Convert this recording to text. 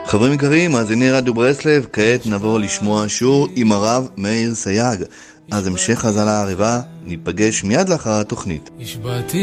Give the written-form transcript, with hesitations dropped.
חברים יקרים, מאזיני רדיו ברסלב, כעת נעבור לשמוע שיעור עם הרב מאיר סייג. אז המשך האזנה לערבה, ניפגש מיד לאחר התוכנית.